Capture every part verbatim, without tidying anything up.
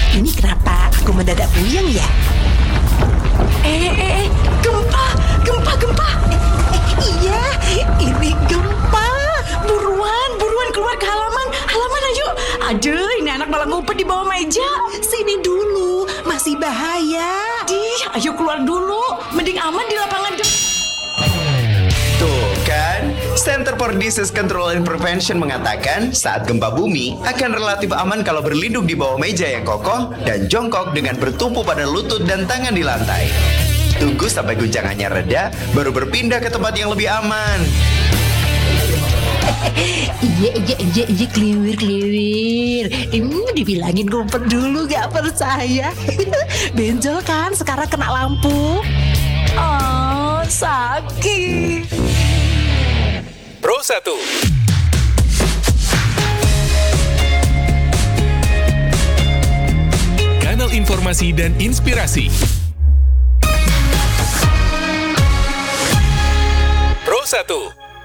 Ini kenapa aku mendadak puyeng ya? Eh, eh, eh, gempa, gempa, gempa. Eh, eh, iya, ini gempa. Buruan, buruan keluar ke halaman, halaman ayo. Aduh, ini anak malah ngumpet di bawah meja. Sini dulu, masih bahaya. Dih, ayo keluar dulu. Mending aman di lapangan de- Tuh kan, Center for Disease Control and Prevention mengatakan saat gempa bumi akan relatif aman kalau berlindung di bawah meja yang kokoh dan jongkok dengan bertumpu pada lutut dan tangan di lantai. Tunggu sampai guncangannya reda, baru berpindah ke tempat yang lebih aman. Iya, iya, iya, iya, kliwir, kliwir. Ini dibilangin ngumpet dulu gak percaya. Benjol kan sekarang kena lampu. Oh, sakit. Pro satu. Kanal informasi dan inspirasi. Pro satu.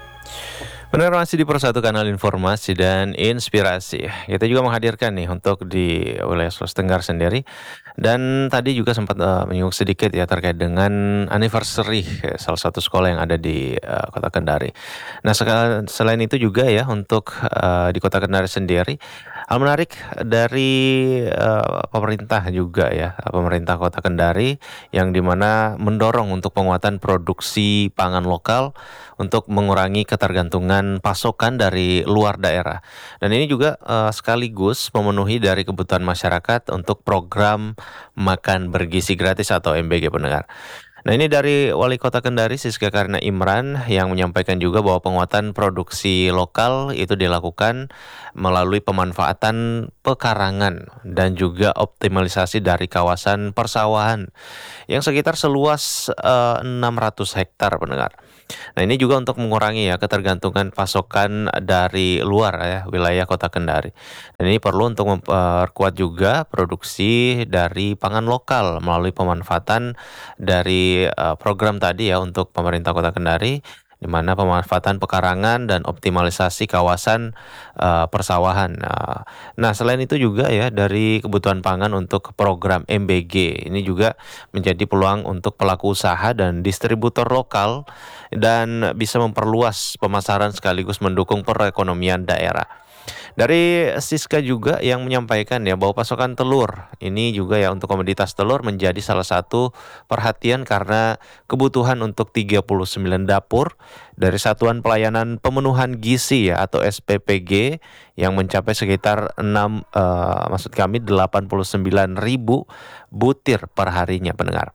Benar, masih di Persatu Kanal Informasi dan Inspirasi. Kita juga menghadirkan nih untuk di wilayah Sulawesi Tenggara sendiri. Dan tadi juga sempat uh, menyinggung sedikit ya terkait dengan anniversary ya, salah satu sekolah yang ada di uh, Kota Kendari. Nah, sek- selain itu juga ya untuk uh, di Kota Kendari sendiri, hal menarik dari uh, pemerintah juga ya, pemerintah Kota Kendari yang dimana mendorong untuk penguatan produksi pangan lokal untuk mengurangi ketergantungan pasokan dari luar daerah. Dan ini juga uh, sekaligus memenuhi dari kebutuhan masyarakat untuk program makan bergizi gratis atau M B G pendengar. Nah, ini dari Wali Kota Kendari Siska Karina Imran yang menyampaikan juga bahwa penguatan produksi lokal itu dilakukan melalui pemanfaatan pekarangan dan juga optimalisasi dari kawasan persawahan yang sekitar seluas uh, enam ratus hektar pendengar. Nah, ini juga untuk mengurangi ya ketergantungan pasokan dari luar ya wilayah Kota Kendari. Dan ini perlu untuk memperkuat juga produksi dari pangan lokal melalui pemanfaatan dari uh, program tadi ya untuk pemerintah Kota Kendari, di mana pemanfaatan pekarangan dan optimalisasi kawasan uh, persawahan. Uh, nah, selain itu juga ya dari kebutuhan pangan untuk program M B G ini juga menjadi peluang untuk pelaku usaha dan distributor lokal dan bisa memperluas pemasaran sekaligus mendukung perekonomian daerah. Dari Siska juga yang menyampaikan ya bahwa pasokan telur ini juga ya untuk komoditas telur menjadi salah satu perhatian karena kebutuhan untuk tiga puluh sembilan dapur dari Satuan Pelayanan Pemenuhan Gizi ya atau S P P G yang mencapai sekitar enam uh, maksud kami delapan puluh sembilan ribu butir per harinya pendengar.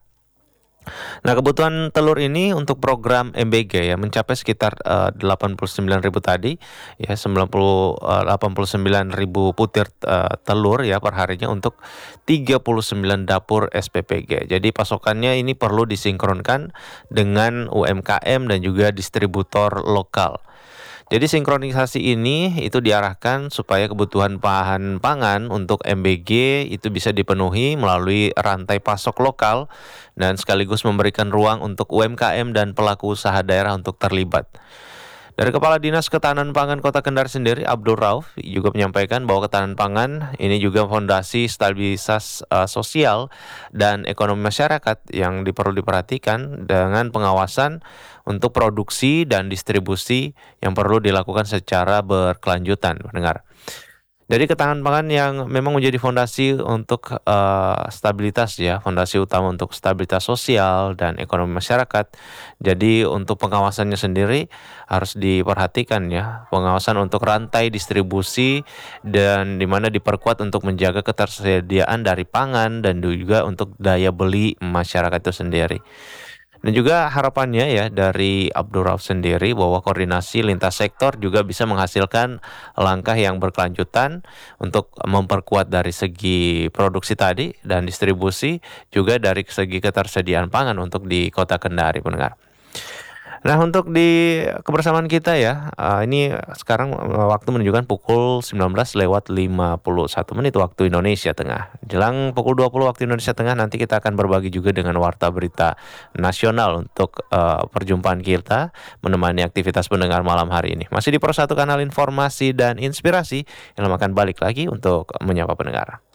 Nah, kebutuhan telur ini untuk program M B G ya mencapai sekitar uh, delapan puluh sembilan ribu tadi ya sembilan puluh, uh, delapan puluh sembilan ribu butir uh, telur ya per harinya untuk tiga puluh sembilan dapur S P P G. Jadi pasokannya ini perlu disinkronkan dengan U M K M dan juga distributor lokal. Jadi sinkronisasi ini itu diarahkan supaya kebutuhan bahan pangan untuk M B G itu bisa dipenuhi melalui rantai pasok lokal dan sekaligus memberikan ruang untuk U M K M dan pelaku usaha daerah untuk terlibat. Dari Kepala Dinas Ketahanan Pangan Kota Kendari sendiri, Abdul Rauf, juga menyampaikan bahwa ketahanan pangan ini juga fondasi stabilitas uh, sosial dan ekonomi masyarakat yang perlu diperhatikan dengan pengawasan untuk produksi dan distribusi yang perlu dilakukan secara berkelanjutan, mendengar. Jadi ketahanan pangan yang memang menjadi fondasi untuk uh, stabilitas ya, fondasi utama untuk stabilitas sosial dan ekonomi masyarakat. Jadi untuk pengawasannya sendiri harus diperhatikan ya, pengawasan untuk rantai distribusi dan di mana diperkuat untuk menjaga ketersediaan dari pangan dan juga untuk daya beli masyarakat itu sendiri. Dan juga harapannya ya dari Abdul Rauf sendiri bahwa koordinasi lintas sektor juga bisa menghasilkan langkah yang berkelanjutan untuk memperkuat dari segi produksi tadi dan distribusi, juga dari segi ketersediaan pangan untuk di Kota Kendari pendengar. Nah, untuk di kebersamaan kita ya, uh, ini sekarang uh, waktu menunjukkan pukul sembilan belas lewat lima puluh satu menit waktu Indonesia Tengah. Jelang pukul dua puluh waktu Indonesia Tengah nanti kita akan berbagi juga dengan Warta Berita Nasional untuk uh, perjumpaan kita menemani aktivitas pendengar malam hari ini. Masih di Persatu Kanal Informasi dan Inspirasi yang akan balik lagi untuk menyapa pendengar.